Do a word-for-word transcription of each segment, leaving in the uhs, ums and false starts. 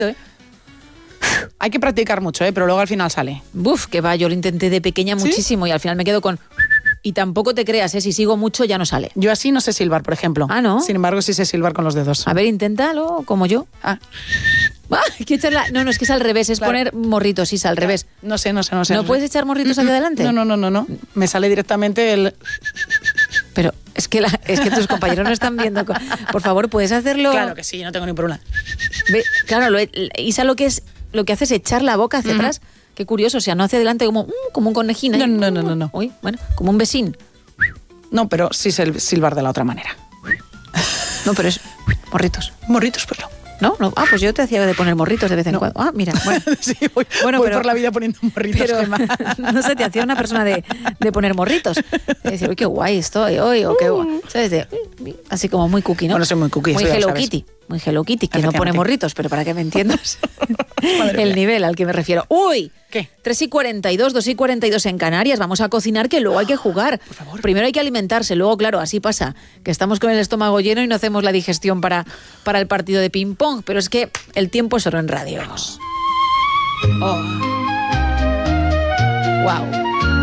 ¿eh? Hay que practicar mucho, ¿eh? Pero luego al final sale. Buf, que va, yo lo intenté de pequeña ¿Sí? muchísimo y al final me quedo con... Y tampoco te creas, ¿eh? Si sigo mucho ya no sale. Yo así no sé silbar, por ejemplo. Ah, ¿no? Sin embargo, sí sé silbar con los dedos. A ver, inténtalo, como yo. Ah. Ah, hay que echarla... No, no, es que es al revés, es Claro. poner morritos, Isa, al revés. No sé, no sé, no sé. ¿No puedes echar morritos hacia adelante? No, no, no, no, no. Me sale directamente el... Pero es que, la, es que tus compañeros no están viendo. Por favor, ¿puedes hacerlo? Claro que sí, no tengo ni problema. Ve, claro, lo, Isa lo que es lo que hace es echar la boca hacia uh-huh. atrás. Qué curioso, o sea, no hacia adelante como, mm, como un conejín. No, no, no, no, no. Uy, bueno, como un besín. No, pero sí sé silbar de la otra manera. No, pero es morritos. Morritos, pues no. ¿No? no. Ah, pues yo te hacía de poner morritos de vez en no. cuando. Ah, mira. Bueno, sí, voy, bueno, voy pero, por la vida poniendo morritos. Pero, no sé, te hacía una persona de, de poner morritos. De decir, uy, qué guay estoy hoy, o qué guay. ¿Sabes? De, así como muy cookie, ¿no? Bueno, soy muy cookie. Muy Hello Kitty. Muy Hello Kitty, que no pone morritos, pero para que me entiendas el mía. nivel al que me refiero. ¡Uy! ¿Qué? tres y cuarenta y dos, dos y cuarenta y dos en Canarias. Vamos a cocinar, que luego hay que jugar. Por favor. Primero hay que alimentarse, luego, claro, así pasa, que estamos con el estómago lleno y no hacemos la digestión para, para el partido de ping-pong. Pero es que el tiempo es oro en radio. Oh. Wow.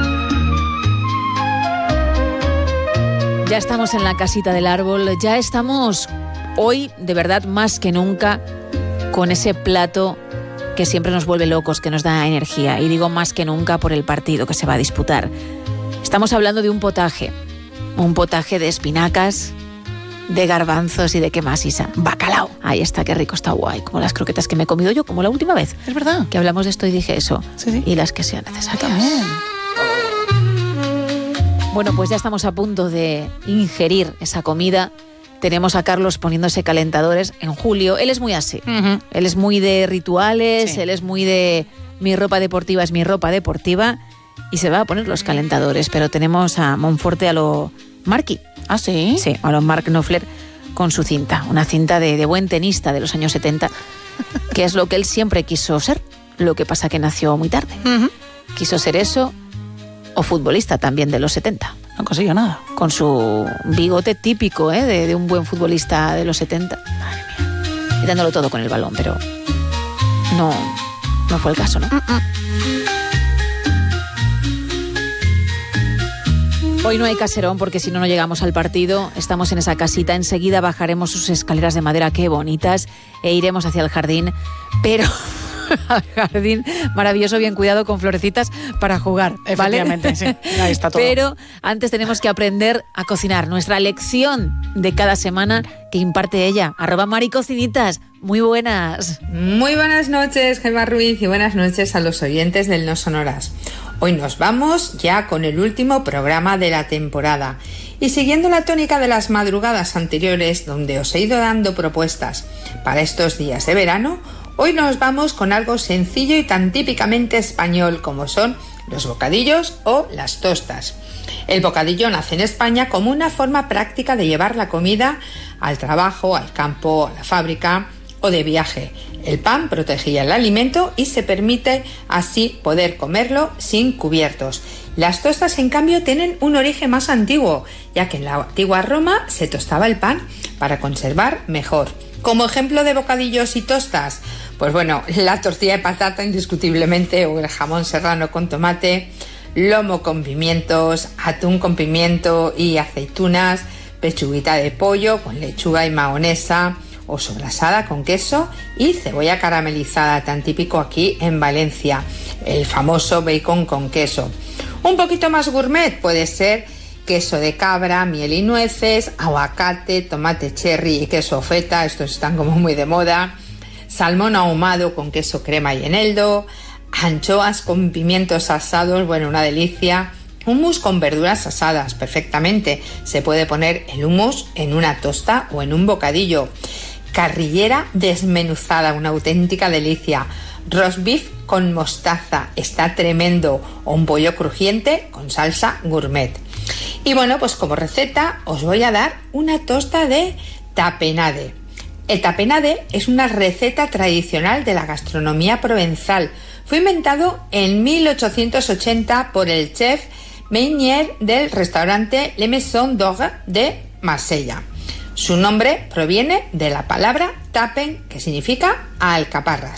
Ya estamos en la casita del árbol, ya estamos hoy, de verdad, más que nunca, con ese plato que siempre nos vuelve locos, que nos da energía. Y digo más que nunca por el partido que se va a disputar. Estamos hablando de un potaje, un potaje de espinacas, de garbanzos y de qué más, Isa. Bacalao. Ahí está, qué rico, está guay. Como las croquetas que me he comido yo, como la última vez. Es verdad. Que hablamos de esto y dije eso. Sí, sí. Y las que sean necesarias. También. Bueno, pues ya estamos a punto de ingerir esa comida. Tenemos a Carlos poniéndose calentadores en julio. Él es muy así. Uh-huh. Él es muy de rituales, sí. Él es muy de mi ropa deportiva es mi ropa deportiva y se va a poner los calentadores. Pero tenemos a Monforte a lo Marky. ¿Ah, sí? Sí, a lo Mark Knopfler con su cinta. Una cinta de, de buen tenista de los años setenta, que es lo que él siempre quiso ser. Lo que pasa que nació muy tarde. Uh-huh. Quiso ser eso o futbolista también de los setenta. No consiguió nada. Con su bigote típico, ¿eh? de, de un buen futbolista de los setenta. Madre mía. Y dándolo todo con el balón, pero no, no fue el caso, ¿no? Uh-uh. Hoy no hay caserón porque si no, no llegamos al partido. Estamos en esa casita. Enseguida bajaremos sus escaleras de madera, qué bonitas, e iremos hacia el jardín. Pero... al jardín maravilloso, bien cuidado, con florecitas para jugar, ¿vale? Efectivamente, sí. Ahí está todo. Pero antes tenemos que aprender a cocinar. Nuestra lección de cada semana que imparte ella. Arroba Mari Cocinitas. Muy buenas. Muy buenas noches, Gemma Ruiz, y buenas noches a los oyentes del No Sonoras. Hoy nos vamos ya con el último programa de la temporada. Y siguiendo la tónica de las madrugadas anteriores, donde os he ido dando propuestas para estos días de verano, hoy nos vamos con algo sencillo y tan típicamente español como son los bocadillos o las tostas. El bocadillo nace en España como una forma práctica de llevar la comida al trabajo, al campo, a la fábrica o de viaje. El pan protegía el alimento y se permite así poder comerlo sin cubiertos. Las tostas, en cambio, tienen un origen más antiguo, ya que en la antigua Roma se tostaba el pan para conservar mejor. Como ejemplo de bocadillos y tostas, pues bueno, la tortilla de patata indiscutiblemente, o el jamón serrano con tomate, lomo con pimientos, atún con pimiento y aceitunas, pechuguita de pollo con lechuga y mahonesa, o sobrasada con queso y cebolla caramelizada, tan típico aquí en Valencia, el famoso bacon con queso. Un poquito más gourmet puede ser queso de cabra, miel y nueces, aguacate, tomate cherry y queso feta, estos están como muy de moda, salmón ahumado con queso crema y eneldo, anchoas con pimientos asados, bueno, una delicia, hummus con verduras asadas, perfectamente, se puede poner el hummus en una tosta o en un bocadillo, carrillera desmenuzada, una auténtica delicia, roast beef con mostaza, está tremendo, o un pollo crujiente con salsa gourmet. Y bueno, pues como receta os voy a dar una tosta de tapenade. El tapenade es una receta tradicional de la gastronomía provenzal. Fue inventado en mil ochocientos ochenta por el chef Meunier del restaurante Le Maison d'Or de Marsella. Su nombre proviene de la palabra tapen, que significa alcaparras.